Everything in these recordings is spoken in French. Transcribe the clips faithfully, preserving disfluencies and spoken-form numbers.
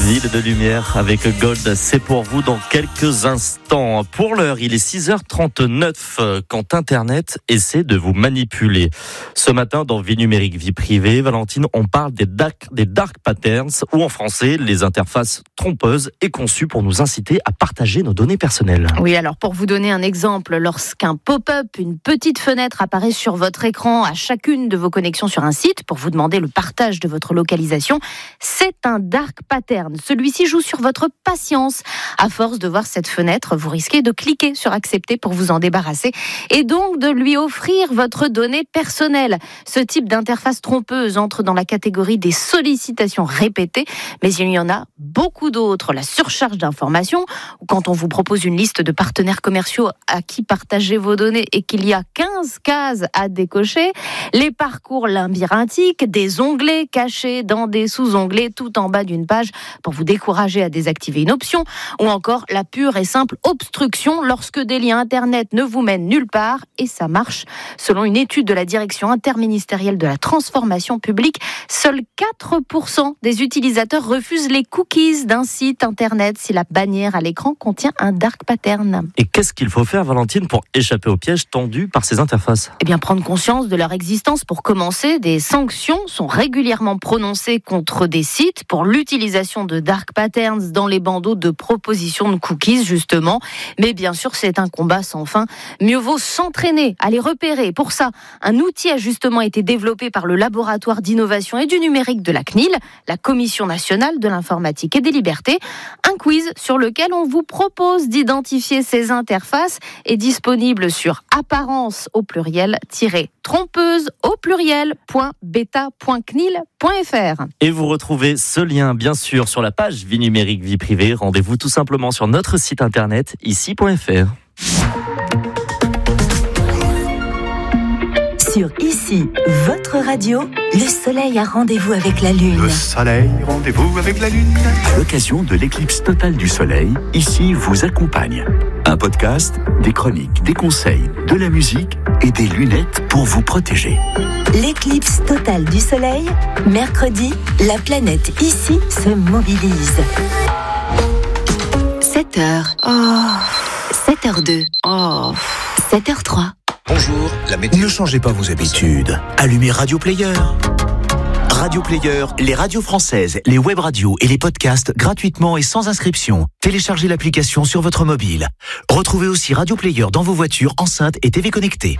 Ville de lumière avec Gold, c'est pour vous dans quelques instants. Pour l'heure, il est six heures trente-neuf quand Internet essaie de vous manipuler. Ce matin, dans Vie numérique, vie privée, Valentine, on parle des dark, des dark patterns, ou en français, les interfaces trompeuses et conçues pour nous inciter à partager nos données personnelles. Oui, alors pour vous donner un exemple, lorsqu'un pop-up, une petite fenêtre apparaît sur votre écran à chacune de vos connexions sur un site pour vous demander le partage de votre localisation, c'est un dark pattern. Celui-ci joue sur votre patience. À force de voir cette fenêtre, vous risquez de cliquer sur accepter pour vous en débarrasser et donc de lui offrir votre donnée personnelle. Ce type d'interface trompeuse entre dans la catégorie des sollicitations répétées, mais il y en a beaucoup d'autres. La surcharge d'informations, ou quand on vous propose une liste de partenaires commerciaux à qui partager vos données et qu'il y a quinze cases à décocher, les parcours labyrinthiques, des onglets cachés dans des sous-onglets tout en bas d'une page pour vous décourager à désactiver une option, ou encore la pure et simple obstruction lorsque des liens internet ne vous mènent nulle part, et ça marche. Selon une étude de la direction interministérielle de la transformation publique, seuls quatre pour cent des utilisateurs refusent les cookies d'un site internet si la bannière à l'écran contient un dark pattern. Et qu'est-ce qu'il faut faire, Valentine, pour échapper aux pièges tendus par ces interfaces ? Eh bien, prendre conscience de leur existence pour commencer. Des sanctions sont régulièrement prononcées contre des sites pour l'utilisation de dark patterns dans les bandeaux de propositions de cookies, justement. Mais bien sûr, c'est un combat sans fin. Mieux vaut s'entraîner à les repérer. Pour ça, un outil a justement été développé par le laboratoire d'innovation et du numérique de la C N I L, la Commission nationale de l'informatique et des libertés. Un quiz sur lequel on vous propose d'identifier ces interfaces est disponible sur apparence au pluriel trompeuse au pluriel point beta point c n i l point f r. Et vous retrouvez ce lien, bien sûr, sur la page Vie numérique, vie privée. Rendez-vous tout simplement sur notre site internet ici point f r. Sur Ici, votre radio, le soleil a rendez-vous avec la lune. Le soleil, rendez-vous avec la lune. À l'occasion de l'éclipse totale du soleil, Ici vous accompagne. Un podcast, des chroniques, des conseils, de la musique et des lunettes pour vous protéger. L'éclipse totale du soleil, mercredi, la planète Ici se mobilise. sept heures. Oh. sept heures deux. Oh. sept heures trois. Bonjour, la météo. Ne changez pas vos habitudes. Allumez Radio Player. Radio Player, les radios françaises, les web radios et les podcasts gratuitement et sans inscription. Téléchargez l'application sur votre mobile. Retrouvez aussi Radio Player dans vos voitures, enceintes et T V connectées.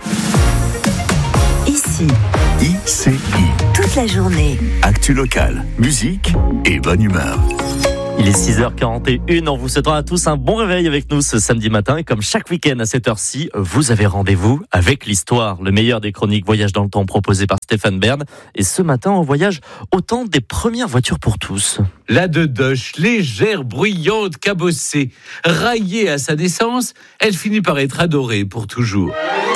Ici, I C I. toute la journée. Actu locale, musique et bonne humeur. Il est six heures quarante et une, on vous souhaitera à tous un bon réveil avec nous ce samedi matin. Et comme chaque week-end à cette heure-ci, vous avez rendez-vous avec l'histoire. Le meilleur des chroniques Voyage dans le temps proposé par Stéphane Bern. Et ce matin, on voyage au temps des premières voitures pour tous. La Dedoche, légère, bruyante, cabossée, raillée à sa naissance, elle finit par être adorée pour toujours.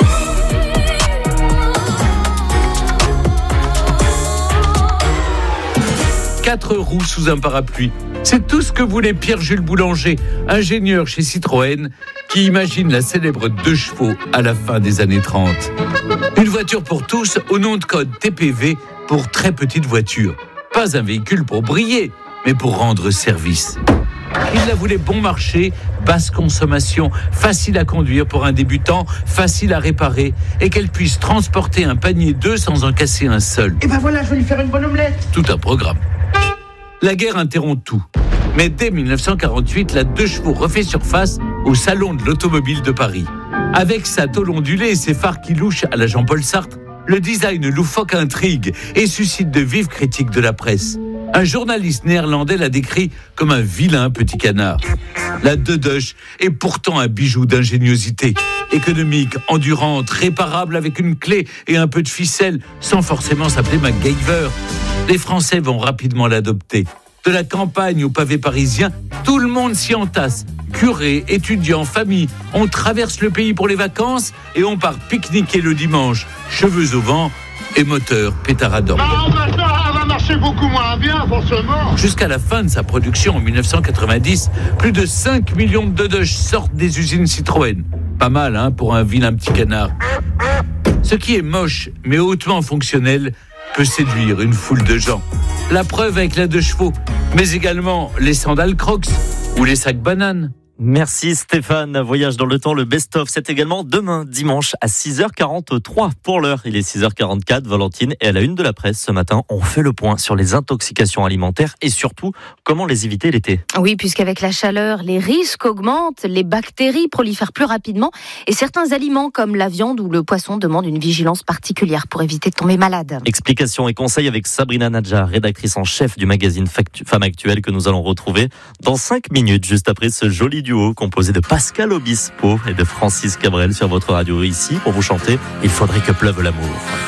Quatre roues sous un parapluie. C'est tout ce que voulait Pierre-Jules Boulanger, ingénieur chez Citroën, qui imagine la célèbre deux chevaux à la fin des années trente. Une voiture pour tous au nom de code T P V pour très petite voiture. Pas un véhicule pour briller, mais pour rendre service. Il la voulait bon marché, basse consommation, facile à conduire pour un débutant, facile à réparer et qu'elle puisse transporter un panier d'œufs sans en casser un seul. Et ben voilà, je vais lui faire une bonne omelette. Tout un programme. La guerre interrompt tout. Mais dès dix-neuf cent quarante-huit, la deux chevaux refait surface au Salon de l'Automobile de Paris. Avec sa tôle ondulée et ses phares qui louchent à la Jean-Paul Sartre, le design loufoque intrigue et suscite de vives critiques de la presse. Un journaliste néerlandais la décrit comme un vilain petit canard. La Dedoche est pourtant un bijou d'ingéniosité. Économique, endurante, réparable avec une clé et un peu de ficelle, sans forcément s'appeler MacGyver. Les Français vont rapidement l'adopter. De la campagne au pavé parisien, tout le monde s'y entasse. Curés, étudiants, familles, on traverse le pays pour les vacances et on part pique-niquer le dimanche, cheveux au vent et moteur pétaradant. Non, maintenant, elle va marcher beaucoup moins bien, forcément. Jusqu'à la fin de sa production en dix-neuf cent quatre-vingt-dix, plus de cinq millions de Dedoche sortent des usines Citroën. Pas mal, hein, pour un vilain petit canard. Ce qui est moche, mais hautement fonctionnel, peut séduire une foule de gens. La preuve avec la deux chevaux, mais également les sandales Crocs ou les sacs bananes. Merci Stéphane. Voyage dans le temps, le best-of, c'est également demain, dimanche, à six heures quarante-trois. Pour l'heure, il est six heures quarante-quatre. Valentine, et à la une de la presse ce matin, on fait le point sur les intoxications alimentaires et surtout, comment les éviter l'été. Oui, puisqu'avec la chaleur, les risques augmentent, les bactéries prolifèrent plus rapidement et certains aliments comme la viande ou le poisson demandent une vigilance particulière pour éviter de tomber malade. Explications et conseils avec Sabrina Nadjar, rédactrice en chef du magazine Femme Actuelle que nous allons retrouver dans cinq minutes, juste après ce joli duo composé de Pascal Obispo et de Francis Cabrel sur votre radio ici pour vous chanter « Il faudrait que pleuve l'amour ».